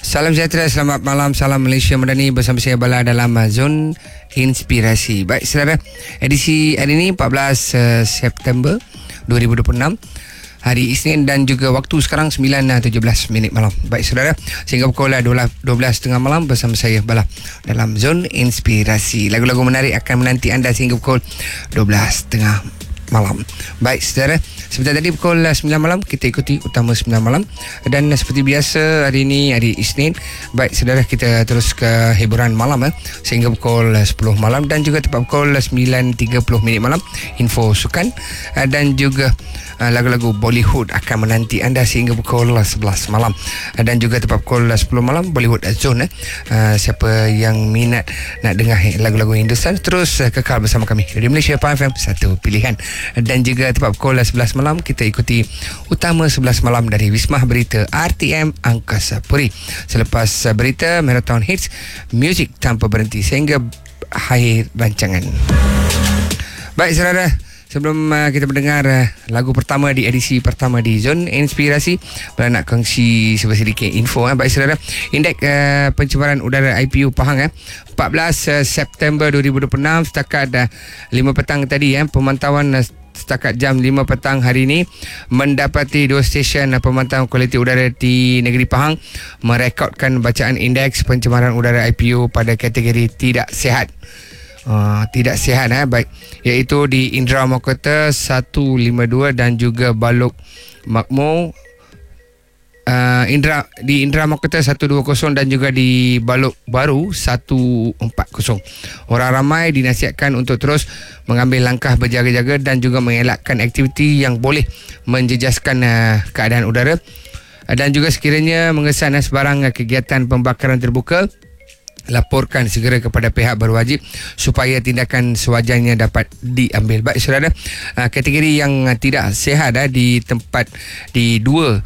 Salam sejahtera, selamat malam, salam Malaysia Madani bersama saya Bala dalam Zon Inspirasi. Baik saudara, edisi hari ini 14 September 2026, hari Isnin dan juga waktu sekarang 9.17 malam. Baik saudara, sehingga pukul 12.30 malam bersama saya Bala dalam Zon Inspirasi. Lagu-lagu menarik akan menanti anda sehingga pukul 12.30 malam. Baik saudara, sebentar tadi pukul 9 malam kita ikuti utama 9 malam, dan seperti biasa hari ini hari Isnin. Baik saudara, kita terus ke hiburan malam sehingga pukul 10 malam, dan juga tepat pukul 9.30 malam info sukan, dan juga lagu-lagu Bollywood akan menanti anda sehingga pukul 11 malam, dan juga tepat pukul 10 malam Bollywood Zone. Siapa yang minat nak dengar lagu-lagu Hindustan, terus kekal bersama kami Radio Malaysia FM, satu pilihan. Dan juga tepat pukul 11 malam kita ikuti utama 11 malam dari Wisma Berita RTM Angkasa Puri. Selepas berita, Marathon Hits, muzik tanpa berhenti sehingga akhir rancangan. Baik saudara, sebelum kita mendengar lagu pertama di edisi pertama di Zon Inspirasi, nak kongsi sedikit info. Baik saudara, indeks pencemaran udara IPU Pahang 14 September 2026 setakat 5 petang tadi, pemantauan setakat jam 5 petang hari ini mendapati 2 stesen pemantauan kualiti udara di negeri Pahang merekodkan bacaan indeks pencemaran udara IPU pada kategori tidak sihat. Tidak sihat baik, iaitu di Indra Mahkota 152 dan juga Balok Makmur, di Indra Mahkota 120 dan juga di Balok Baru 140. Orang ramai dinasihatkan untuk terus mengambil langkah berjaga-jaga dan juga mengelakkan aktiviti yang boleh menjejaskan keadaan udara, dan juga sekiranya mengesan sebarang kegiatan pembakaran terbuka, laporkan segera kepada pihak berwajib supaya tindakan sewajarnya dapat diambil. Baik saudara, kategori yang tidak sihat di tempat di dua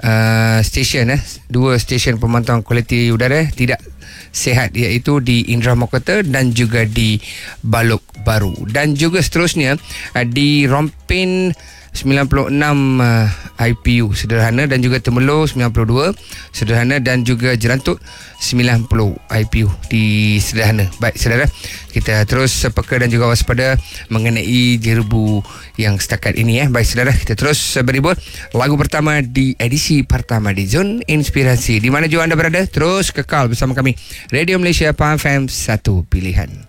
stesen pemantauan kualiti udara tidak sihat, iaitu di Indra Mahkota dan juga di Balok Baru, dan juga seterusnya di Rompin 96 IPU sederhana, dan juga Temerloh 92 sederhana, dan juga Jerantuk 90 IPU di sederhana. Baik saudara, kita terus peka dan juga waspada mengenai jerebu yang setakat ini. Baik saudara, kita terus berhibur. Lagu pertama di edisi pertama di Zon Inspirasi. Di mana juga anda berada, terus kekal bersama kami Radio Malaysia FM, satu pilihan.